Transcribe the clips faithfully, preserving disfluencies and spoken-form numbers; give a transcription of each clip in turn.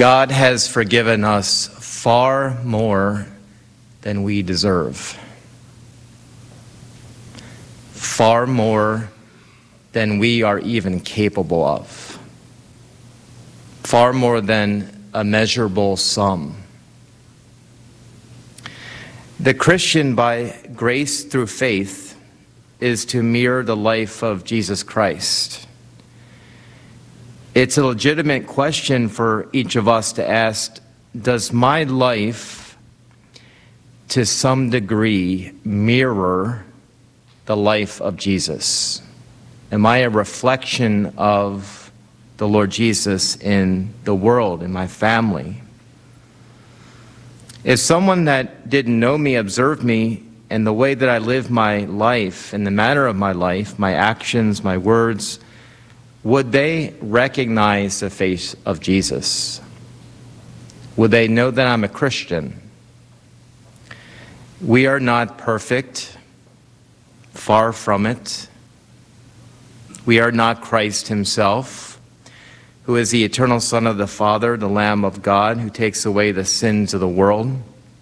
God has forgiven us far more than we deserve. Far more than we are even capable of. Far more than a measurable sum. The Christian, by grace through faith, is to mirror the life of Jesus Christ. It's a legitimate question for each of us to ask, does my life, to some degree, mirror the life of Jesus? Am I a reflection of the Lord Jesus in the world, in my family? If someone that didn't know me observed me and the way that I live my life and the manner of my life, my actions, my words, would they recognize the face of Jesus? Would they know that I'm a Christian? We are not perfect, far from it. We are not Christ himself, who is the eternal Son of the Father, the Lamb of God, who takes away the sins of the world.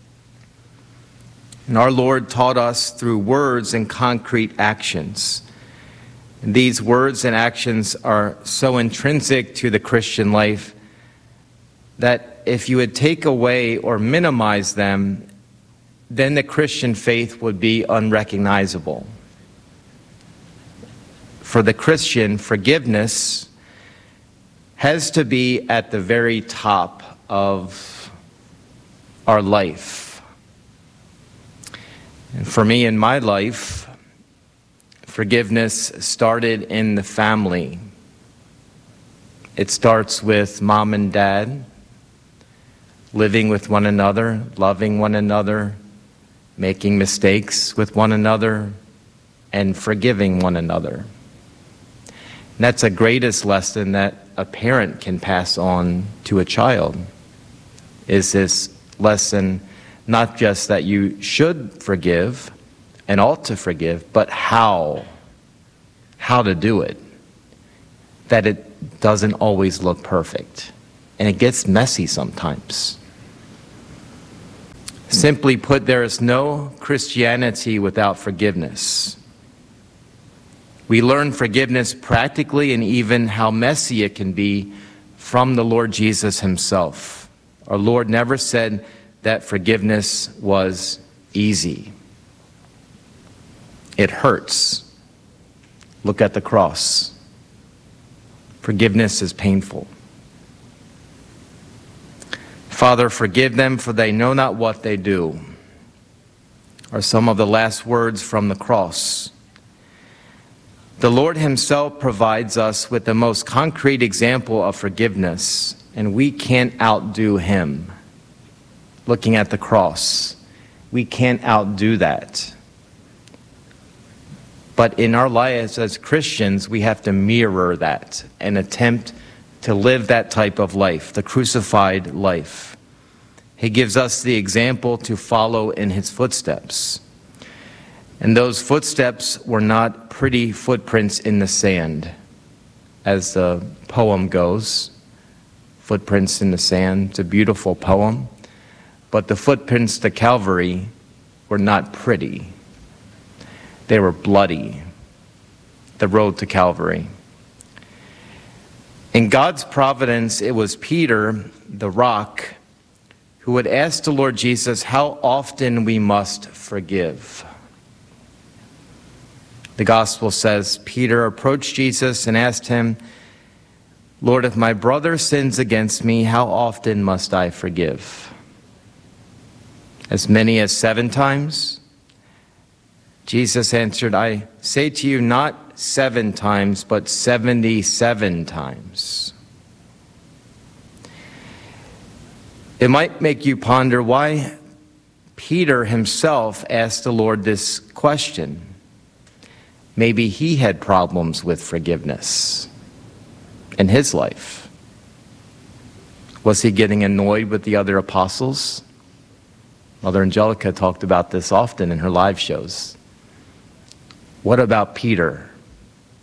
And our Lord taught us through words and concrete actions. And these words and actions are so intrinsic to the Christian life that if you would take away or minimize them, then the Christian faith would be unrecognizable. For the Christian, forgiveness has to be at the very top of our life. And for me in my life, forgiveness started in the family. It starts with mom and dad, living with one another, loving one another, making mistakes with one another, and forgiving one another. And that's the greatest lesson that a parent can pass on to a child, is this lesson, not just that you should forgive and ought to forgive, but how, how to do it. That it doesn't always look perfect, and it gets messy sometimes. Simply put, there is no Christianity without forgiveness. We learn forgiveness practically and even how messy it can be from the Lord Jesus himself. Our Lord never said that forgiveness was easy. It hurts. Look at the cross. Forgiveness is painful. Father, forgive them, for they know not what they do, are some of the last words from the cross. The Lord himself provides us with the most concrete example of forgiveness, and we can't outdo him. Looking at the cross, we can't outdo that. But in our lives as Christians, we have to mirror that and attempt to live that type of life, the crucified life. He gives us the example to follow in his footsteps. And those footsteps were not pretty footprints in the sand, as the poem goes. Footprints in the sand, it's a beautiful poem. But the footprints to Calvary were not pretty. They were bloody, the road to Calvary. In God's providence, it was Peter, the rock, who would ask the Lord Jesus how often we must forgive. The gospel says, Peter approached Jesus and asked him, Lord, if my brother sins against me, how often must I forgive? As many as seven times? Jesus answered, I say to you, not seven times, but seventy-seven times. It might make you ponder why Peter himself asked the Lord this question. Maybe he had problems with forgiveness in his life. Was he getting annoyed with the other apostles? Mother Angelica talked about this often in her live shows. What about Peter?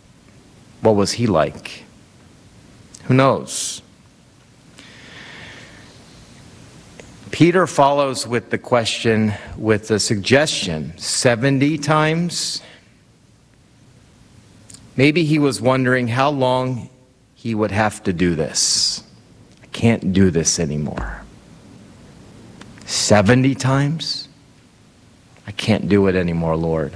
What was he like? Who knows? Peter follows with the question, with the suggestion, seventy times? Maybe he was wondering how long he would have to do this. I can't do this anymore. seventy times? I can't do it anymore, Lord.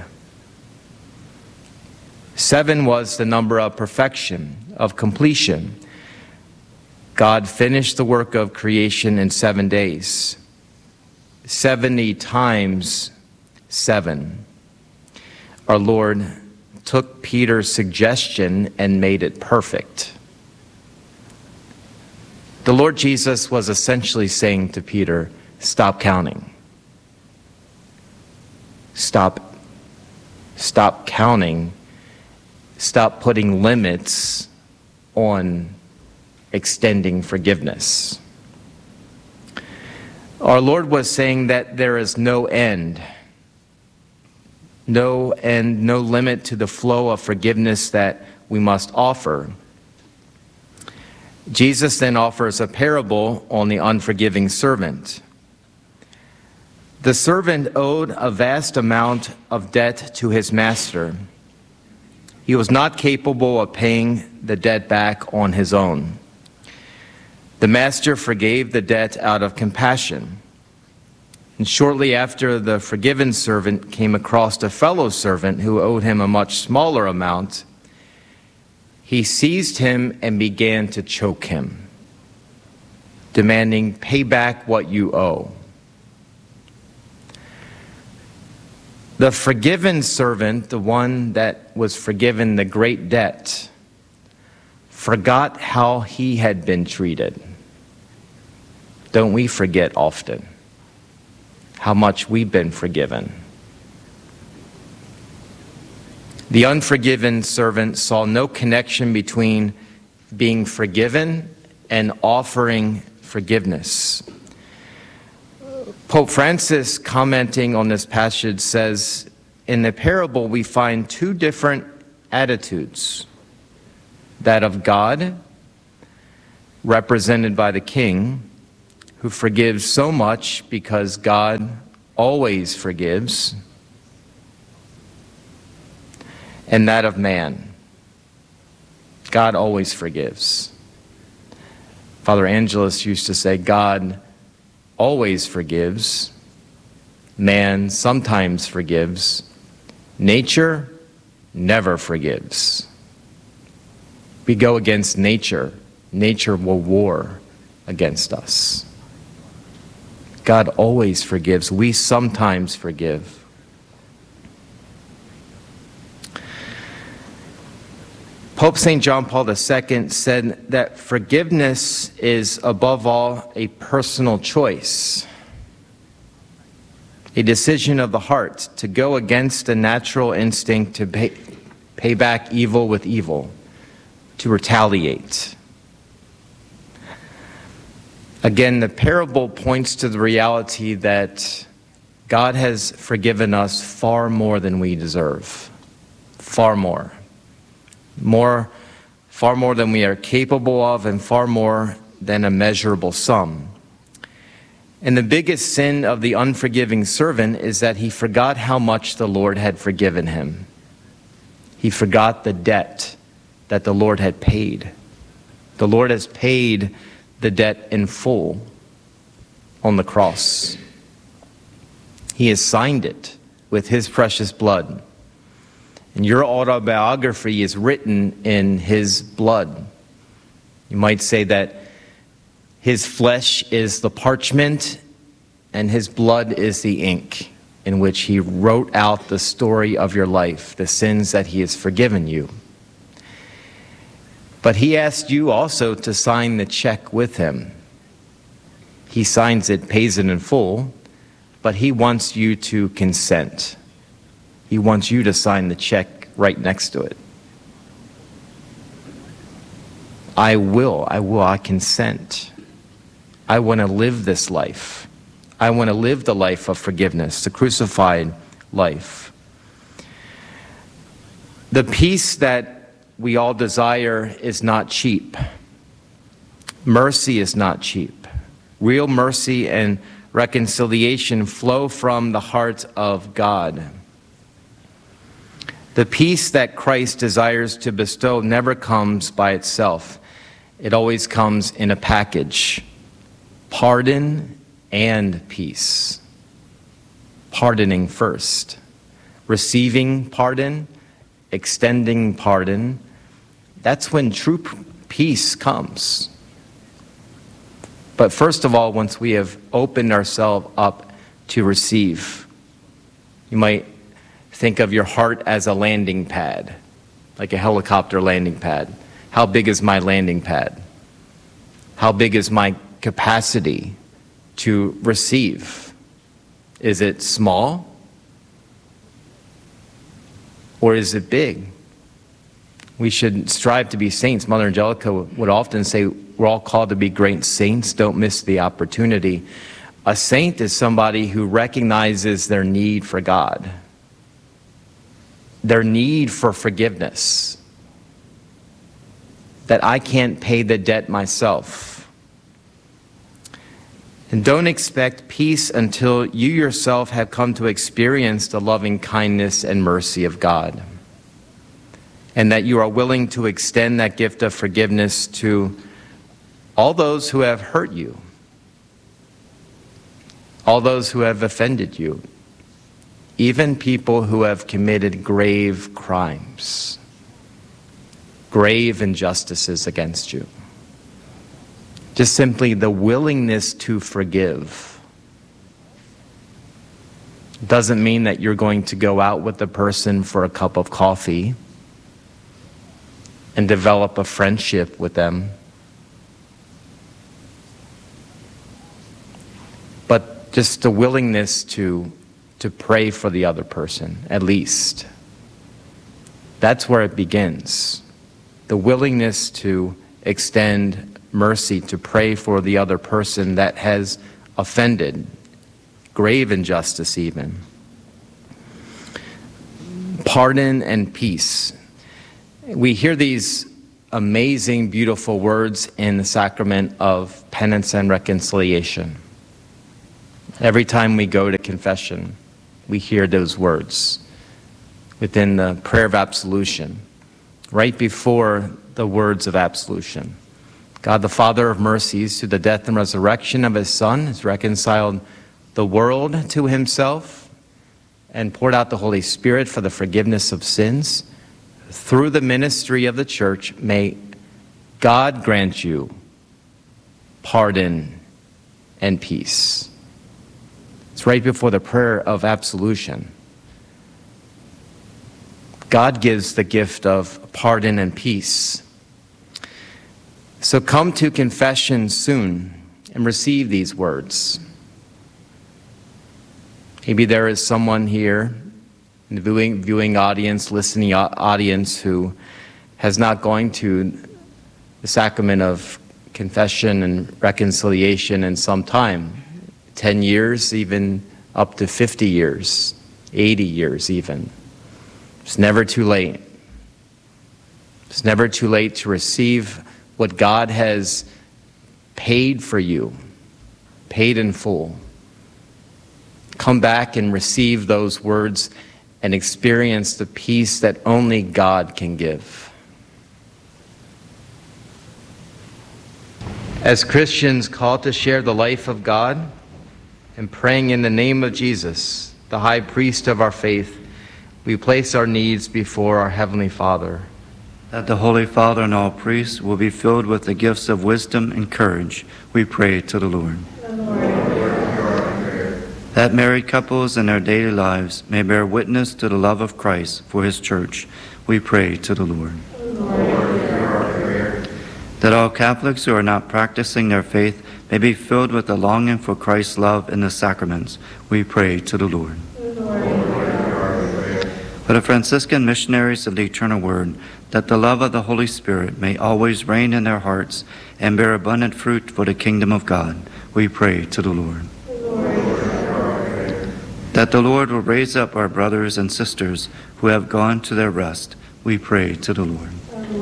Seven was the number of perfection, of completion. God finished the work of creation in seven days. seventy times seven. Our Lord took Peter's suggestion and made it perfect. The Lord Jesus was essentially saying to Peter, stop counting. Stop, stop counting. Stop putting limits on extending forgiveness. Our Lord was saying that there is no end, no end, no limit to the flow of forgiveness that we must offer. Jesus then offers a parable on the unforgiving servant. The servant owed a vast amount of debt to his master. He was not capable of paying the debt back on his own. The master forgave the debt out of compassion. And shortly after, the forgiven servant came across a fellow servant who owed him a much smaller amount. He seized him and began to choke him, demanding, "Pay back what you owe." The forgiven servant, the one that was forgiven the great debt, forgot how he had been treated. Don't we forget often how much we've been forgiven? The unforgiven servant saw no connection between being forgiven and offering forgiveness. Pope Francis, commenting on this passage, says, in the parable we find two different attitudes. That of God, represented by the king, who forgives so much because God always forgives, and that of man. God always forgives. Father Angelus used to say, God always forgives, man sometimes forgives, nature never forgives. We go against nature, nature will war against us. God always forgives, we sometimes forgive. Pope Saint John Paul the Second said that forgiveness is above all a personal choice, a decision of the heart to go against the natural instinct to pay, pay back evil with evil, to retaliate. Again, the parable points to the reality that God has forgiven us far more than we deserve, far more. More, far more than we are capable of, and far more than a measurable sum. And the biggest sin of the unforgiving servant is that he forgot how much the Lord had forgiven him. He forgot the debt that the Lord had paid. The Lord has paid the debt in full on the cross. He has signed it with his precious blood. And your autobiography is written in his blood. You might say that his flesh is the parchment and his blood is the ink in which he wrote out the story of your life, the sins that he has forgiven you. But he asked you also to sign the check with him. He signs it, pays it in full, but he wants you to consent. He wants you to sign the check right next to it. I will, I will, I consent. I want to live this life. I want to live the life of forgiveness, the crucified life. The peace that we all desire is not cheap. Mercy is not cheap. Real mercy and reconciliation flow from the heart of God. The peace that Christ desires to bestow never comes by itself. It always comes in a package: pardon and peace. Pardoning first, receiving pardon, extending pardon. That's when true peace comes. But first of all, once we have opened ourselves up to receive, you might think of your heart as a landing pad, like a helicopter landing pad. How big is my landing pad? How big is my capacity to receive? Is it small? Or is it big? We should strive to be saints. Mother Angelica would often say, we're all called to be great saints. Don't miss the opportunity. A saint is somebody who recognizes their need for God, their need for forgiveness, that I can't pay the debt myself. And don't expect peace until you yourself have come to experience the loving kindness and mercy of God, and that you are willing to extend that gift of forgiveness to all those who have hurt you, all those who have offended you, even people who have committed grave crimes, grave injustices against you. Just simply the willingness to forgive doesn't mean that you're going to go out with the person for a cup of coffee and develop a friendship with them. But just the willingness to, to pray for the other person, at least. That's where it begins. The willingness to extend mercy, to pray for the other person that has offended, grave injustice even. Pardon and peace. We hear these amazing, beautiful words in the sacrament of penance and reconciliation. Every time we go to confession, we hear those words within the prayer of absolution, right before the words of absolution. God, the Father of mercies, through the death and resurrection of his Son, has reconciled the world to himself and poured out the Holy Spirit for the forgiveness of sins. Through the ministry of the Church, may God grant you pardon and peace. It's right before the prayer of absolution. God gives the gift of pardon and peace. So come to confession soon and receive these words. Maybe there is someone here in the viewing, viewing audience, listening audience, who has not gone to the sacrament of confession and reconciliation in some time. ten years, even up to fifty years, eighty years even. It's never too late. It's never too late to receive what God has paid for you, paid in full. Come back and receive those words and experience the peace that only God can give. As Christians called to share the life of God and praying in the name of Jesus, the high priest of our faith, we place our needs before our Heavenly Father. That the Holy Father and all priests will be filled with the gifts of wisdom and courage, we pray to the Lord. The Lord. That married couples in their daily lives may bear witness to the love of Christ for his church, we pray to the Lord. The Lord. That all Catholics who are not practicing their faith may be filled with the longing for Christ's love in the sacraments, we pray to the Lord. The Lord. For the Franciscan missionaries of the Eternal Word, that the love of the Holy Spirit may always reign in their hearts and bear abundant fruit for the kingdom of God, we pray to the Lord. The Lord. That the Lord will raise up our brothers and sisters who have gone to their rest, we pray to the Lord. The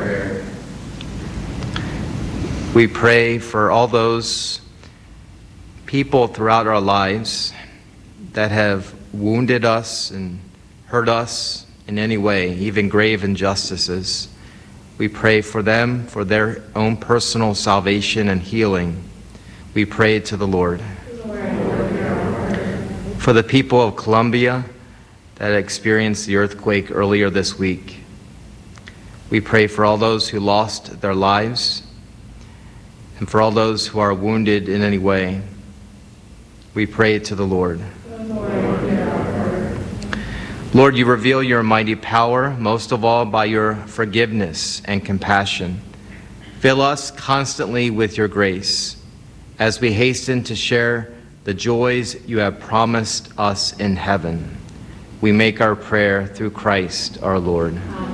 Lord. We pray for all those people throughout our lives that have wounded us and hurt us in any way, even grave injustices. We pray for them, for their own personal salvation and healing. We pray to the Lord. For the people of Colombia that experienced the earthquake earlier this week, we pray for all those who lost their lives and for all those who are wounded in any way. We pray to the Lord. Lord, you reveal your mighty power, most of all by your forgiveness and compassion. Fill us constantly with your grace as we hasten to share the joys you have promised us in heaven. We make our prayer through Christ our Lord. Amen.